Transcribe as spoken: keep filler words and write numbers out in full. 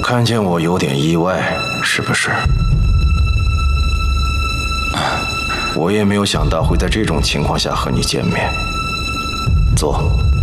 看见我有点意外，是不是？我也没有想到会在这种情况下和你见面。坐。